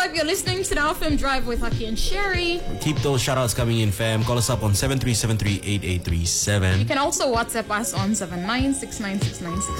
Drive. You're listening to the FM Drive with Aki and Sherry. Keep those shoutouts coming in, fam. Call us up on 7373-8837. You can also WhatsApp us on 79696966.